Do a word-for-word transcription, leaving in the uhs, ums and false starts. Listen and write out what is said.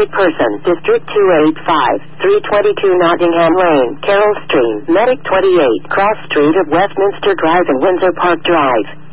wanted person, District two eighty-five, three twenty-two Nottingham Lane, Carroll Stream, Medic twenty-eight, Cross Street of Westminster Drive and Windsor Park Drive.